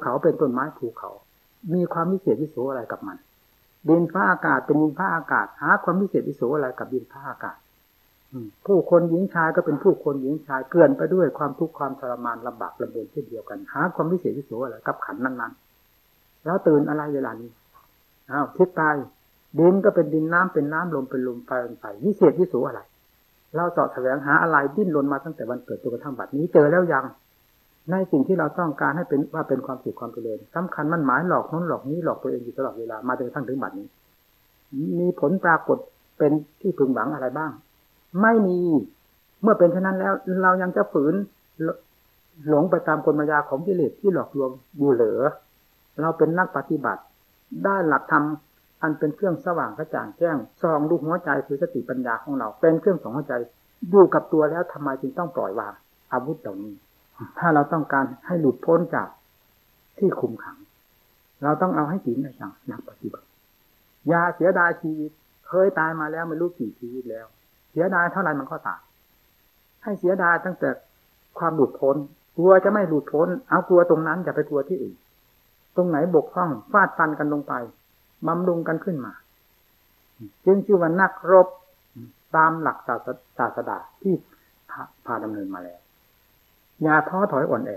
เขาเป็นต้นไม้ภูเขามีความวิเศษวิโสอะไรกับมันดินฟ้าอากาศเป็นดินฟ้าอากาศหาความวิเศษวิโสอะไรกับดินฟ้าอากาศผู้คนหญิงชายก็เป็นผู้คนหญิงชายเกลื่อนไปด้วยความทุกข์ความทรมานลำบากลำบนเช่นเดียวกันหาความวิเศษวิโสอะไรกับขันธ์นั้นๆแล้วตื่นอะไรเวลานี้คิดไปดินก็เป็นดินน้ำเป็นน้ำลมเป็นลมไฟเป็นไฟวิเศษวิโสอะไรเราเสาะแสวงหาอะไรดิ้นรนมาตั้งแต่วันเกิดจนกระทั่งบัดนี้เจอแล้วยังในสิ่งที่เราต้องการให้เป็นว่าเป็นความสุขความเจริญสำคัญมั่นหมายหลอกโน้นหลอกนี้หลอกตัวเองอยู่ตลอดเวลามาจนกระทั่งถึงบัดนี้มีผลปรากฏเป็นที่พึงหวังอะไรบ้างไม่มีเมื่อเป็นเช่นนั้นแล้วเรายังจะฝืนหลงไปตามกลมายาของกิเลสที่หลอกลวงอยู่เหลือเราเป็นนักปฏิบัติได้หลักธรรมอันเป็นเครื่องสว่างกระจ่างแจ้งส่องดูหัวใจคือสติปัญญาของเราเป็นเครื่องส่องหัวใจอยู่กับตัวแล้วทำไมจึงต้องปล่อยวางอาวุธเหล่านี้ถ้าเราต้องการให้หลุดพ้นจากที่คุมขังเราต้องเอาให้จริงอย่างนักปฏิบัติอย่าเสียดายชีวิตเคยตายมาแล้วไม่รู้กี่ชีวิตแล้วเสียดายเท่าไรมันก็ตายให้เสียดายตั้งแต่ความหลุดพ้นกลัวจะไม่หลุดพ้นเอากลัวตรงนั้นอย่าไปกลัวที่อื่นตรงไหนบกพร่องฟาดฟันกันลงไปบำรุงกันขึ้นมาจึงชื่อว่านักรบตามหลักศาสดาที่พาดำเนินมาแล้วอย่าท้อถอยอ่อนแอ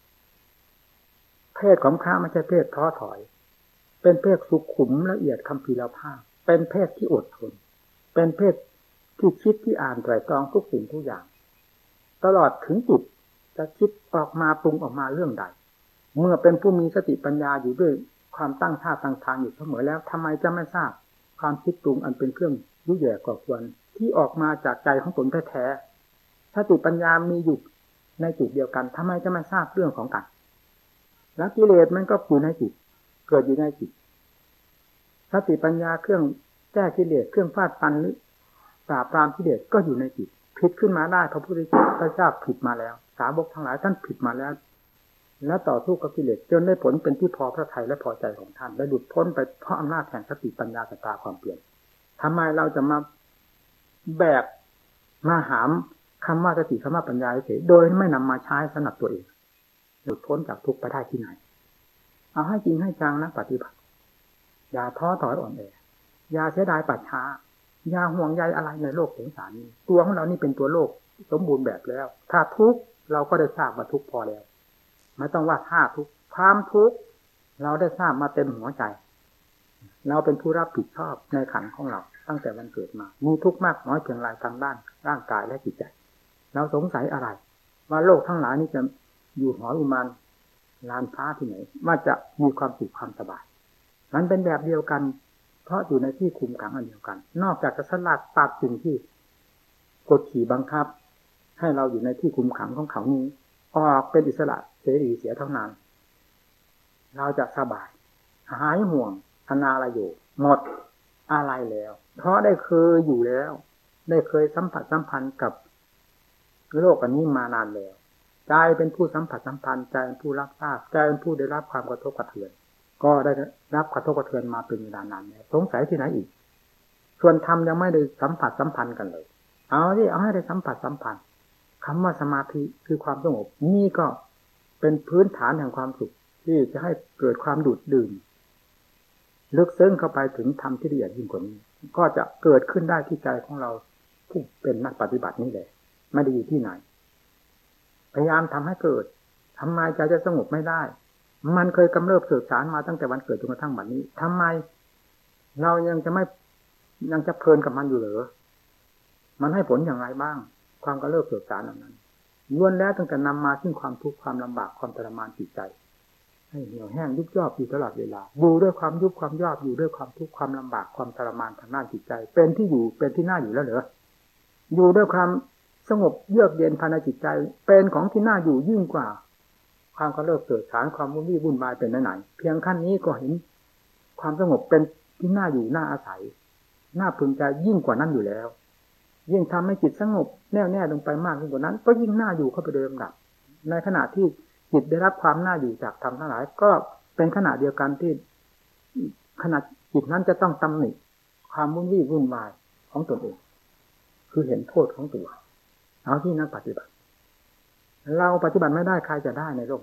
เพศของพระไม่ใช่เพศท้อถอยเป็นเพศสุขุมละเอียดคัมภีรภาพเป็นเพศที่อดทนเป็นเพศที่คิดที่อ่านไตร่ตรองทุกสิ่งทุกอย่างตลอดถึงจุดจะคิดออกมาปรุงออกมาเรื่องใดเมื่อเป็นผู้มีสติปัญญาอยู่ด้วยความตั้งท่าตั้งทางอยู่เสมอแล้วทำไมจะไม่ทราบความคิดปรุงอันเป็นเครื่องยุ่ยแย่ก่อควรที่ออกมาจากใจของตนแท้ๆสติปัญญามีอยู่ในจุดเดียวกันทำไมจะไม่ทราบเรื่องของกันแล้วกิเลสมันก็อยู่ในจิตเกิดอยู่ในจิตสติปัญญาเครื่องแก้กิเลสเครื่องฟาดฟันหรือปราบปรามกิเลสก็อยู่ในจิตผิดขึ้นมาได้พระพุทธเจ้าผิดมาแล้วสาวกทั้งหลายท่านผิดมาแล้วแล้วต่อสู้กับกิเลสจนได้ผลเป็นที่พอพระทัยและพอใจของท่านได้หลุดพ้นไปเพราะอำนาจแห่งสติปัญญาตาความเปลี่ยนทำไมเราจะมาแบกมาหามคำว่าสติคำว่าปัญญาเฉยโดยไม่นำมาใช้สำหรับตัวเองหลุดพ้นจากทุกข์ไปได้ที่ไหนเอาให้จริงให้จังนะปฏิบัติอย่าท้อถอยอ่อนแออย่าเสียดายปัจฉาอย่าห่วงใยอะไรในโลกสงสารนี้ตัวของเรานี่เป็นตัวโลกสมบูรณ์แบบแล้วถ้าทุกข์เราก็ได้ทราบว่าทุกข์พอแล้วไม่ต้องว่าถ้าทุกข์ความทุกข์เราได้ทราบมาเต็มหัวใจเราเป็นผู้รับผิดชอบในขันธ์ของเราตั้งแต่วันเกิดมามีทุกข์มากน้อยเพียงไรทางด้านร่างกายและจิตใจเราสงสัยอะไรว่าโลกทั้งหลายนี้จะอยู่หออุมานลานฟ้าที่ไหนว่าจะมีความสุขความสบายมันเป็นแบบเดียวกันเพราะอยู่ในที่คุมขังอันเดียวกันนอกจากจะสลัดตัดสิ่งที่กดขี่บังคับให้เราอยู่ในที่คุมขังของเขานี้ออกเป็นอิสระเสรีเสียเท่านั้นเราจะสบายหายห่วงอนาลโยหมดอะไรแล้วเพราะได้เคยอยู่แล้วได้เคยสัมผัสสัมพันธ์กับโลกอันนี้มานานแล้วใจเป็นผู้สัมผัสสัมพันธ์ใจเป็นผู้รับทราบใจเป็นผู้ได้รับความกระทบกระเทือนก็ได้รับกระทบกระเทือนมาเป็นเวลานานแล้วสงสัยที่ไหนอีกส่วนธรรมยังไม่ได้สัมผัสสัมพันธ์กันเลยเอาให้ได้สัมผัสสัมพันธ์คำว่าสมาธิคือความสงบนี่ก็เป็นพื้นฐานแห่งความสุขที่จะให้เกิดความดูดดื่มลึกซึ้งเข้าไปถึงธรรมที่ละเอียดยิ่งกว่านี้ก็จะเกิดขึ้นได้ที่ใจของเราผู้เป็นนักปฏิบัตินี่แหละไม่ได้อยู่ที่ไหนพยายามทำให้เกิดทำไมใจจะสงบไม่ได้มันเคยกำเริบเสกสารมาตั้งแต่วันเกิดจนกระทั่งบัดนี้ทำไมเรายังจะเพลินกับมันอยู่เหรอมันให้ผลอย่างไรบ้างความกำเริบเสกสารเหล่านั้นล้วนแล้วตั้งแต่นำมาซึ่งความทุกข์ความลำบากความทรมานจิตใจให้เหี่ยวแห้งยุบย่ออยู่ตลอดเวลาอยู่ด้วยความยุบความย่ออยู่ด้วยความทุกข์ความลำบากความทรมานทางด้านจิตใจเป็นที่อยู่เป็นที่น่าอยู่แล้วเหรออยู่ด้วยความสงบเยือกเย็นภายในจิตใจเป็นของที่น่าอยู่ยิ่งกว่าความกำเริบเสกสารความวุ่นวี่วุ่นวายเป็นไหนเพียงขั้นนี้ก็เห็นความสงบเป็นที่น่าอยู่น่าอาศัยน่าพึงใจยิ่งกว่านั้นอยู่แล้วยิ่งทำให้จิตสงบแน่วแน่ลงไปมากยิ่งกว่านั้นก็ยิ่งน่าอยู่เข้าไปโดยลำดับในขณะที่จิตได้รับความน่าอยู่จากธรรมทั้งหลายก็เป็นขณะเดียวกันที่ขณะจิตนั้นจะต้องตำหนิความวุ่นวี่วุ่นวายของตนเองคือเห็นโทษของตัวเอาที่นักปฏิบัติเราปฏิบัติไม่ได้ใครจะได้ในโลกนี้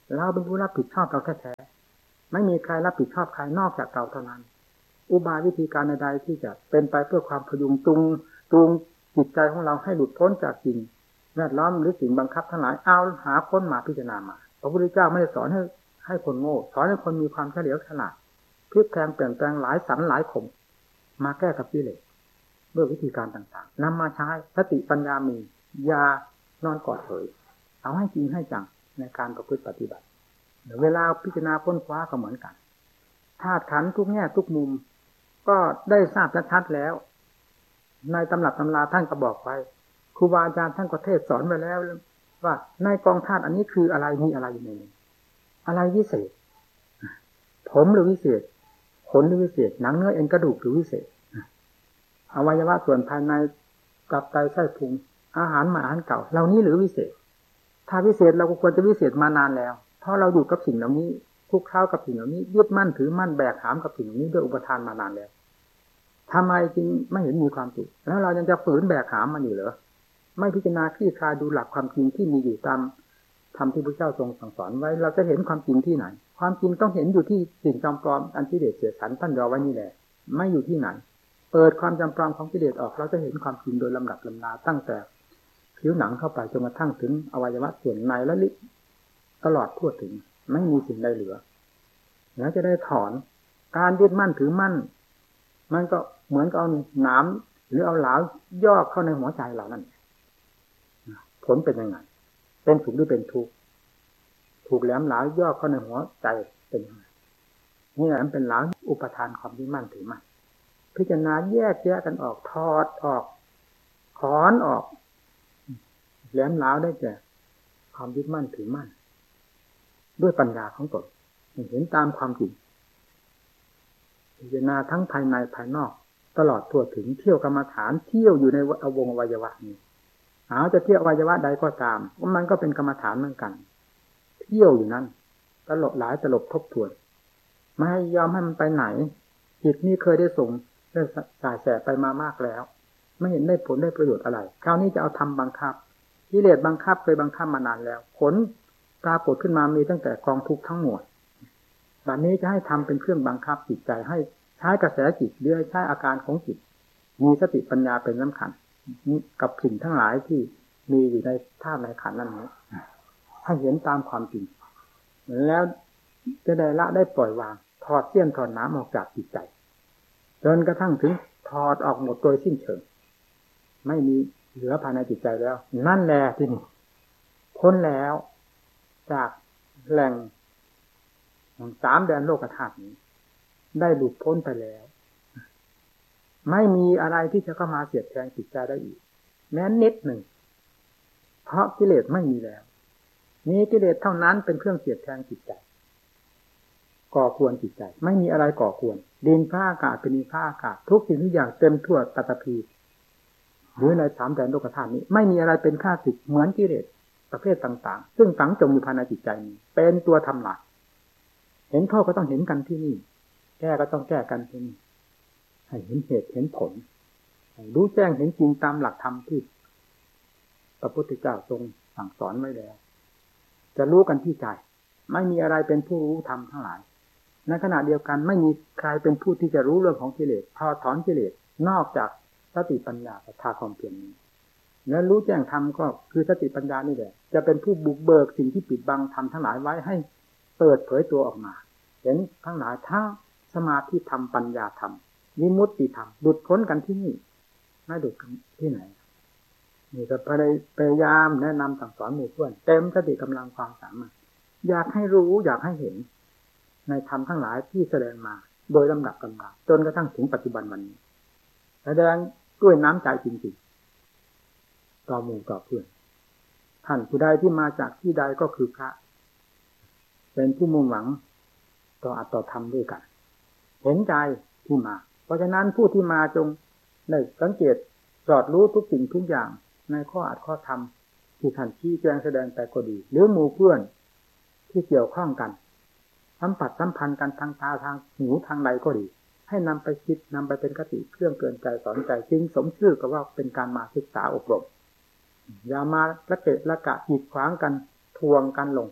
เราเป็นผู้รับผิดชอบเราแท้ๆไม่มีใครรับผิดชอบใครนอกจากเราเท่านั้นอุบายวิธีการใดๆที่จะเป็นไปเพื่อความพยุงจูงจิตใจของเราให้หลุดพ้นจากสิ่งแวดล้อมหรือสิ่งบังคับทั้งหลายเอาหาค้นมาพิจารณามาพระพุทธเจ้าไม่ได้สอนให้คนโง่สอนให้คนมีความเฉลียวฉลาดพลิกแปลงเปลี่ยนแปลงหลายสันหลายข่มมาแก้กับกิเลสด้วยวิธีการต่างๆนำมาใช้สติปัญญามียานอนกอดเฉยเอาให้จริงให้จังในการประพฤติปฏิบัติเวลาพิจารณาค้นคว้าก็เหมือนกันธาตุขันธ์ทุกแง่ทุกมุมก็ได้ทราบชัดๆแล้วในตำรับตำราท่านก็บอกไว้ครูบาอาจารย์ท่านก็เทศสอนไว้แล้วว่าในกองธาตุอันนี้คืออะไรมีอะไรอยู่ในนี้อะไรวิเศษผมหรือวิเศษขนหรือวิเศษหนังเนื้อเอ็นกระดูกหรือวิเศษอวัยวะส่วนภายในตับไตไส้พุงอาหารใหม่อาหารเก่าเหล่านี้หรือวิเศษถ้าวิเศษเราก็ควรจะวิเศษมานานแล้วเพราะเราอยู่กับสิ่งเหล่านี้ทุกคราวกับสิ่งเหล่านี้ยึดมั่นถือมั่นแบกหามกับสิ่งเหล่านี้ด้วยอุปทานมานานแล้วทำไมจึงไม่เห็นมีความสุขแล้วเรายังจะฝืนแบกหามมันอยู่เหรอไม่พิจารณาคลี่คลายดูหลักความจริงที่มีอยู่ตามธรรมที่พระเจ้าทรงสั่งสอนไว้เราจะเห็นความจริงที่ไหนความจริงต้องเห็นอยู่ที่สิ่งจำปลอมอันกิเลสเสียสันตั้นรอไว้นี่แหละไม่อยู่ที่ไหนเปิดความจำปลอมของกิเลสออกเราจะเห็นความจริงโดยลำดับลำดาตั้งแต่ผิวหนังเข้าไปจนกระทั่งถึงอวัยวะส่วนในและลิ้นตลอดทั่วถึงไม่มีสิ่งใดเหลือแล้วจะได้ถอนการยึดมั่นถือมั่นมันก็เหมือนกับเอาหนามหรือเอาหลามย่อเข้าในหัวใจเรานั่นผลเป็นยังไงเป็นสุขหรือเป็นทุกข์ถูกแหลมหลามย่อเข้าในหัวใจเป็นยังไงนี่แหละมันเป็นหลามอุปทานความยึดมั่นถือมั่นพิจารณาแยกแยะกันออกถอดออกถอนออกแหลมหลามได้แก่ความยึดมั่นถือมั่นด้วยปัญญาของตนเห็นตามความจริงพิจารณาทั้งภายในภายนอกตลอดทั่วถึงเที่ยวกรรมฐานเที่ยวอยู่ในวงอวัยวะนี้จะเที่ยวอวัยวะใดก็ตามมันก็เป็นกรรมฐานเหมือนกันเที่ยวอยู่นั้นตลบหลายตลบทบทวนไม่ให้ยอมให้มันไปไหนจิตนี้เคยได้ส่งได้สายแสไปมามากแล้วไม่เห็นได้ผลได้ประโยชน์อะไรคราวนี้จะเอาทำบังคับกิเลสบังคับเคยบังคับมานานแล้วผลปรากฏขึ้นมามีตั้งแต่กองทุกข์ทั้งหมดบัดนี้จะให้ทำเป็นเครื่องบังคับจิตใจให้ใช้กระแสจิตหรือใช้อาการของจิตมีสติปัญญาเป็นสำคัญกับสิ่งทั้งหลายที่มีอยู่ในธาตุในขันธ์นั้นนี้ให้เห็นตามความจริงแล้วจะได้ละได้ปล่อยวางถอดเสี้ยนถอดน้ำออกจากจิตใจจนกระทั่งถึงถอดออกหมดโดยสิ้นเชิงไม่มีเหลือภายในจิตใจแล้วนั่นแหละที่นี่พ้นแล้วจากแหล่ง3 แดนโลกธาตุนี้ได้หลุดพ้นไปแล้วไม่มีอะไรที่จะเข้ามาเสียดแทงจิตใจได้อีกแม้นิดหนึ่งเพราะกิเลสไม่มีแล้วมีกิเลสเท่านั้นเป็นเครื่องเสียดแทงจิตใจก่อควรจิตใจไม่มีอะไรก่อควรดินฟ้าอากาศเป็นดินฟ้าอากาศทุกสิ่งทุกอย่างเต็มทั่วปัตภีหรือใน3 แดนโลกธาตุนี้ไม่มีอะไรเป็นข้าศึกเหมือนกิเลสประเภทต่างๆซึ่งฝังจมอยู่ภายในจิตใจนี้เป็นตัวทำลายเห็นโทษก็ต้องเห็นกันที่นี่แก้ก็ต้องแก้กันที่นี่ให้เห็นเหตุเห็นผลรู้แจ้งเห็นจริงตามหลักธรรมที่พระพุทธเจ้าทรงสั่งสอนไว้แล้วจะรู้กันที่ใจไม่มีอะไรเป็นผู้รู้ธรรมทั้งหลายในขณะเดียวกันไม่มีใครเป็นผู้ที่จะรู้เรื่องของกิเลสพอถอนกิเลสนอกจากสติปัญญาศรัทธาความเพียรนี้และรู้แจ้งธรรมก็คือสติปัญญานี่แหละจะเป็นผู้บุกเบิกสิ่งที่ปิดบังธรรมทั้งหลายไว้ให้เปิดเผยตัวออกมาเห็นทั้งหลายทั้งสมาธิธรรมปัญญาธรรมวิมุตติธรรมหลุดพ้นกันที่นี่ไม่หลุดกันที่ไหนนี่ก็พยายามแนะนำสั่งสอนหมู่เพื่อนเต็มสติกำลังความสามารถอยากให้รู้อยากให้เห็นในธรรมทั้งหลายที่แสดงมาโดยลำดับกำลังจนกระทั่งถึงปัจจุบันวันนี้แสดงด้วยน้ำใจจริงๆต่อหมู่ต่อเพื่อนท่านผู้ใดที่มาจากที่ใดก็คือพระเป็นผู้มุ่งหวังต่ออัตต่อธรรมด้วยกันเห็นใจที่มาเพราะฉะนั้นผู้ที่มาจงได้สังเกตสอดรู้ทุกสิ่งทุกอย่างในข้ออัดข้อธรรมที่ท่านชี้แจงแสดงไปก็ดีหรือหมู่เพื่อนที่เกี่ยวข้องกันสัมผัสสัมพันธ์กันทางตาทางหูทางใดก็ดีให้นำไปคิดนำไปเป็นคติเครื่องเตือนใจสอนใจจึงสมชื่อกับว่าเป็นการมาศึกษาอบรมอย่ามาละเกะละกะกีดขวางกันทวงกันลง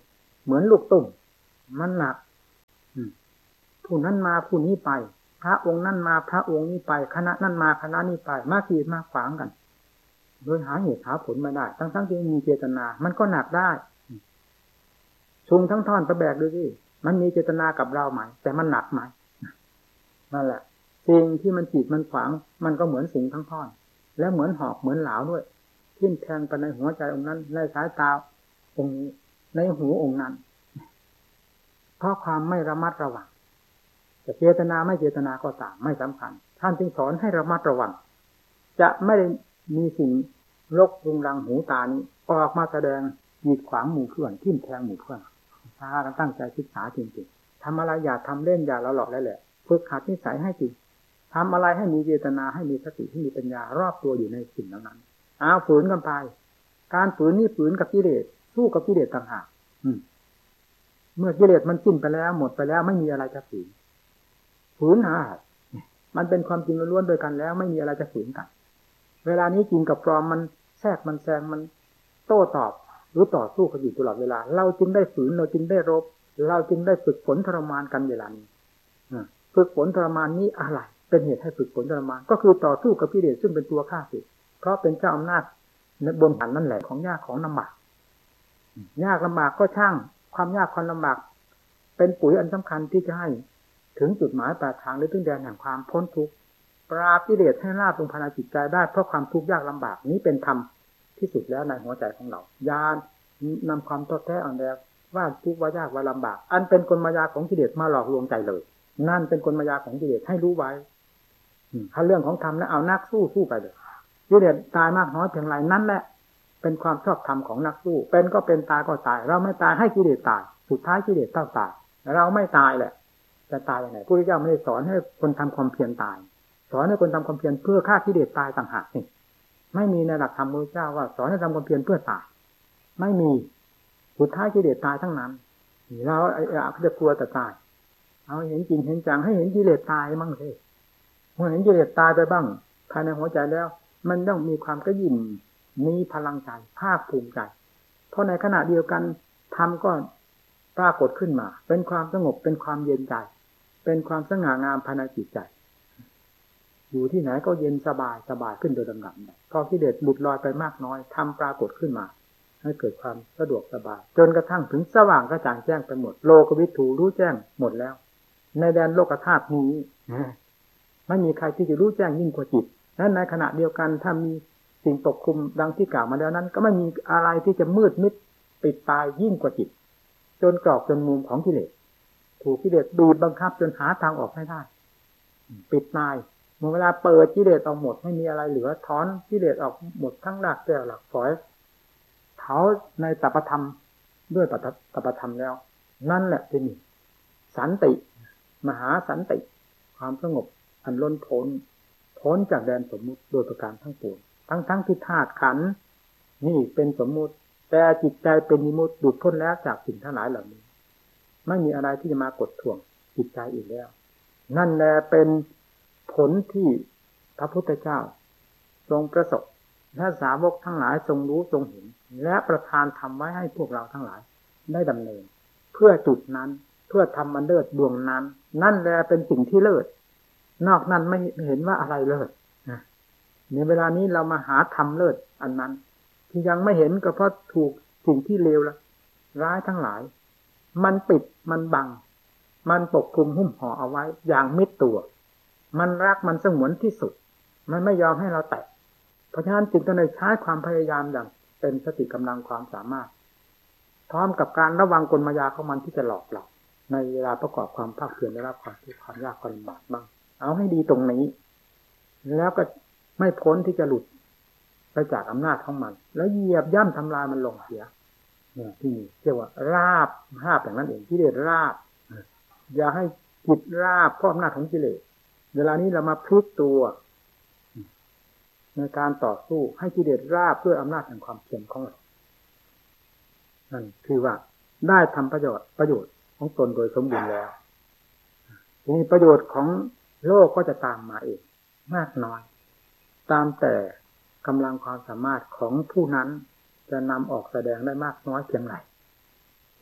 เหมือนลูกตุ่มมันหนักผู้นั้นมาผู้นี้ไปพระองค์นั้นมาพระองค์นี้ไปคณะนั้นมาคณะนี้ไปมาขีดมาขวางกันโดยหาเหตุหาผลไม่ได้ทั้งที่มีเจตนามันก็หนักได้ชุงทั้งท่อนตะแบกดูสิมันมีเจตนากับเราไหมแต่มันหนักไหมนั่นแหละสิ่งที่มันขีดมันขวางมันก็เหมือนสิ่งทั้งท่อนและเหมือนหอกเหมือนเหลาด้วยทิ่มแทงไปในหัวใจองค์นั้นในสายตาองค์นี้ในหูองค์นั้นเพราะความไม่ระมัดระวังจะเจตนาไม่เจตนาก็ตามไม่สำคัญท่านจึงสอนให้ระมัดระวังจะไม่ได้มีสิ่งรกรุงรังหูตานี้ออกมาแสดงกีดขวางหมู่เพื่อนทิ่มแทงหมู่เพื่อนพากันตั้งใจศึกษาจริงๆทำอะไรอย่าทำเล่นอย่าละหลอกแหละฝึกหัดนิสัยให้จริงทำอะไรให้มีเจตนาให้มีสติให้มีปัญญารอบตัวอยู่ในสิ่งนั้นฝืนกันไปการฝืนนี่ฝืนกับกิเลสสู้กับกิเลสต่างหากเมื่อกิเลสมันสิ้นไปแล้วหมดไปแล้วไม่มีอะไรจะฝืนหามันเป็นความจริงล้วนๆโดยกันแล้วไม่มีอะไรจะฝืนกันเวลานี้จริงกับปลอมมันแทรกมันแซงมันโต้ตอบหรือต่อสู้กันอยู่ตลอดเวลาเราจึงได้ฝืนเราจึงได้รบเราจึงได้ฝึกฝนทรมานกันเวลานี้ฝึกฝนทรมานนี้อะไรเป็นเหตุให้ฝึกฝนทรมานก็คือต่อสู้กับกิเลสซึ่งเป็นตัวฆ่าศึกเพราะเป็นเจ้าอำนาจในบนหันนั่นแหละของยากของลำบากยากลำบากก็ช่างความยากความลำบากเป็นปุ๋ยอันสำคัญที่จะให้ถึงจุดหมายปลายทางหรือถึงแดนแห่งความพ้นทุกข์ปราบกิเลสให้ราบลงภายในจิตใจได้เพราะความทุกข์ยากลำบากนี้เป็นธรรมที่สุดแล้วในหัวใจของเราญาณนำความท้อแท้อ่อนแรงว่าทุกข์ว่ายากว่าลำบากอันเป็นกลมายาของกิเลสมาหลอกลวงใจเลยนั่นเป็นกลมายาของกิเลสให้รู้ไว้ถ้าเรื่องของธรรมแล้วเอานักสู้ไปเลยกิเลสตายมากน้อยเพียงไรนั่นแหละเป็นความชอบธรรมของนักสู้เป็นก็เป็นตายก็ตายเราไม่ตายให้กิเลสตายสุดท้ายกิเลสต้องตายเราไม่ตายแหละจะตายยังไงพระพุทธเจ้าไม่ได้สอนให้คนทำความเพียรตายสอนให้คนทำความเพียรเพื่อฆ่ากิเลสตายต่างหากนี่ไม่มีในหลักธรรมพระพุทธเจ้าว่าสอนให้ทำความเพียรเพื่อตายไม่มีสุดท้ายกิเลสตายทั้งนั้นเราจะกลัวแต่ตายเอาเห็นจริงเห็นจังให้เห็นกิเลสตายมั่งสิเมื่อเห็นกิเลสตายไปบ้างภายในหัวใจแล้วมันต้องมีความกระยิ่มมีพลังใจภาคภูมิใจเพราะในขณะเดียวกันธรรมก็ปรากฏขึ้นมาเป็นความสงบเป็นความเย็นใจเป็นความสง่างามภายในจิตใจอยู่ที่ไหนก็เย็นสบายขึ้นโดยลำดับพอกิเลสหลุดลอยไปมากน้อยธรรมปรากฏขึ้นมาให้เกิดความสะดวกสบายจนกระทั่งถึงสว่างกระจ่างแจ้งไปหมดโลกวิถูรู้แจ้งหมดแล้วในแดนโลกธาตุนี้ไม่มีใครที่จะรู้แจ้งยิ่งกว่าจิตนั้นในขณะเดียวกันถ้ามีสิ่งปกคลุมดังที่กล่าวมาแล้วนั้นก็ไม่มีอะไรที่จะมืดมิดปิดตายยิ่งกว่าจิตจนกรอบจนมุมของกิเลสถูกกิเลสบีบบังคับจนหาทางออกไม่ได้ปิดตายเมื่อเวลาเปิดกิเลสออกหมดไม่มีอะไรเหลือถอนกิเลสออกหมดทั้งรากแก้วหลักฝอยเผาในตัปธรรมด้วยตัปธรรมแล้วนั่นแหละที่นี่สันติมหาสันติความสงบอันล้นพ้นจากแดนสมมุติโดยประการทั้งปวงทั้งที่ธาตุขันธ์นี่เป็นสมมุติแต่จิตใจเป็นนิมุตติหลุดพ้นแล้วจากสิ่งทั้งหลายเหล่านี้ไม่มีอะไรที่จะมากดท่วงจิตใจอีกแล้วนั่นแหละเป็นผลที่พระพุทธเจ้าทรงประสบและสาวกทั้งหลายทรงรู้ทรงเห็นและประทานทำไว้ให้พวกเราทั้งหลายได้ดำเนินเพื่อจุดนั้นเพื่อทำมันเลิศดวงนั้นนั่นแหละเป็นสิ่งที่เลิศนอกนั้นไม่เห็นว่าอะไรเลิศในเวลานี้เรามาหาทำเลิศอันนั้นที่ยังไม่เห็นก็เพราะถูกสิ่งที่เลวละร้ายทั้งหลายมันปิดมันบังมันปกคลุมหุ้มห่อเอาไว้อย่างมิดตัวมันรักมันสงวนที่สุดมันไม่ยอมให้เราแตะเพราะฉะนั้นจึงต้องได้ใช้ความพยายามอย่างเต็มสติกำลังความสามารถพร้อมกับการระวังกลมายาของมันที่จะหลอกเราในเวลาประกอบความภาคเพียรได้รับความทุกข์ความยากความลำบากบ้างเอาให้ดีตรงนี้แล้วก็ไม่พ้นที่จะหลุดไปจากอำนาจของมันแล้วเหยียบย่ำทำลายมันลงเสียเนี่ยที่นี่เรียกว่าราบอย่างนั้นเองกิเลสราบอย่าให้จิตราบเพราะอำนาจของกิเลสเวลานี้เรามาพลิกตัวในการต่อสู้ให้กิเลสราบด้วยอำนาจแห่งความเพียรของเรานั่นคือว่าได้ทำประโยชน์ของตนโดยสมบูรณ์แล้วมีประโยชน์ของโลกก็จะตามมาเองมากน้อยตามแต่กำลังความสามารถของผู้นั้นจะนำออกแสดงได้มากน้อยเพียงไร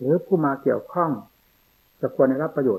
หรือผู้มาเกี่ยวข้องจะควรได้รับประโยชน์